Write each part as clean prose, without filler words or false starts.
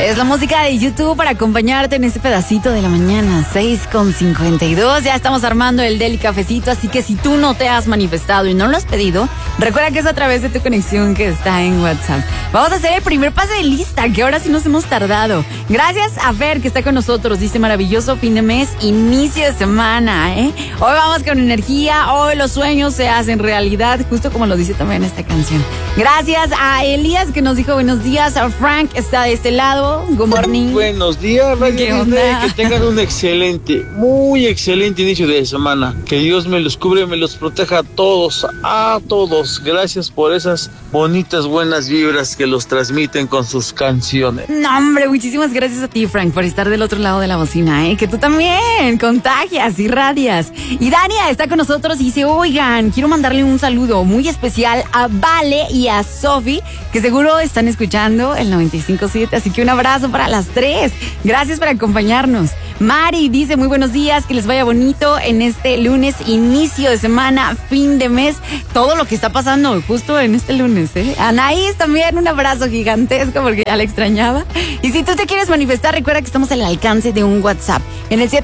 Es la música de YouTube para acompañarte en este pedacito de la mañana, 6:52. Ya estamos armando el Deli Cafecito, así que si tú no te has manifestado y no lo has pedido, recuerda que es a través de tu conexión que está en WhatsApp. Vamos a hacer el primer pase de lista, que ahora sí nos hemos tardado. Gracias a Fer, que está con nosotros. Dice, maravilloso fin de mes, inicio de semana, ¿eh? Hoy vamos con energía, hoy los sueños se hacen realidad, justo como lo dice también esta canción. Gracias a Elías, que nos dijo buenos días. A Frank está de este lado. Good morning. Buenos días, Radio Disney. Que tengan un excelente, muy excelente inicio de semana. Que Dios me los cubre, me los proteja a todos. Gracias por esas bonitas, buenas vibras que los transmiten con sus canciones. No, hombre, muchísimas gracias a ti, Frank, por estar del otro lado de la bocina, ¿eh? Que tú también contagias y radias. Y Dania está con nosotros y dice, oigan, quiero mandarle un saludo muy especial a Vale y a Sofi, que seguro están escuchando el 95.7, así que un abrazo para las tres. Gracias por acompañarnos. Mari dice, muy buenos días, que les vaya bonito en este lunes, inicio de semana, fin de mes, todo lo que está pasando justo en este lunes, ¿eh? Anaís también, un abrazo gigantesco porque ya la extrañaba. Y si tú te quieres manifestar, recuerda que estamos al alcance de un WhatsApp en el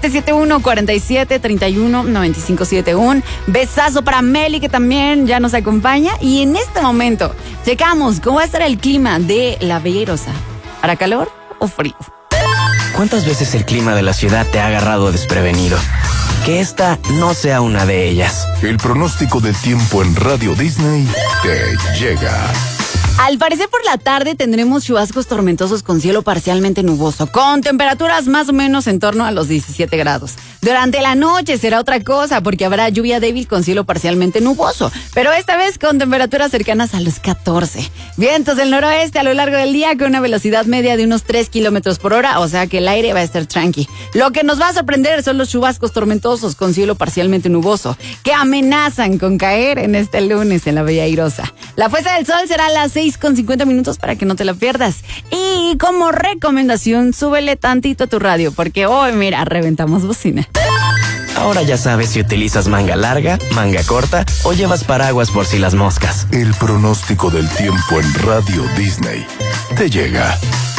771-4731-9571. Besazo para Meli, que también ya nos acompaña. Y en este momento, checamos cómo va a estar el clima de la Bella Airosa. ¿Para calor o frío? ¿Cuántas veces el clima de la ciudad te ha agarrado desprevenido? Que esta no sea una de ellas. El pronóstico del tiempo en Radio Disney te llega. Al parecer por la tarde tendremos chubascos tormentosos con cielo parcialmente nuboso, con temperaturas más o menos en torno a los 17 grados. Durante la noche será otra cosa porque habrá lluvia débil con cielo parcialmente nuboso, pero esta vez con temperaturas cercanas a los 14. Vientos del noroeste a lo largo del día con una velocidad media de unos 3 kilómetros por hora, o sea que el aire va a estar tranqui. Lo que nos va a sorprender son los chubascos tormentosos con cielo parcialmente nuboso, que amenazan con caer en este lunes en la Bella Airosa. La puesta del sol será a las 6:50 para que no te la pierdas. Y como recomendación, súbele tantito a tu radio, porque hoy, mira, reventamos bocina. Ahora ya sabes si utilizas manga larga, manga corta o llevas paraguas por si las moscas. El pronóstico del tiempo en Radio Disney te llega.